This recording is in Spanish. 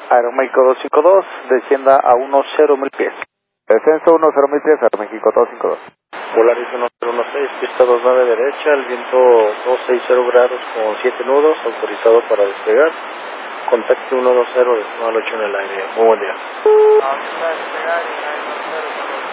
Aeroméxico 252, descienda a 10,000 pies. Descenso 10,000 pies, Aeroméxico 252. Polaris 1016, pista 29 derecha, el viento 260 grados con 7 nudos, autorizado para despegar. Contacto 120, decimal 8 en el aire. Muy buen día. Ahorita despegar y 920.